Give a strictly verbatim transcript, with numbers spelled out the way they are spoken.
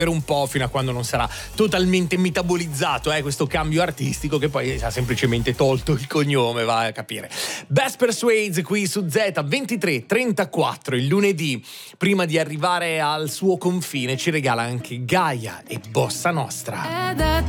per un po', fino a quando non sarà totalmente metabolizzato eh, questo cambio artistico, che poi ha semplicemente tolto il cognome, va a capire. Best Persuades qui su Z, ventitré e trentaquattro il lunedì, prima di arrivare al suo confine ci regala anche Gaia e Bossa Nostra. È da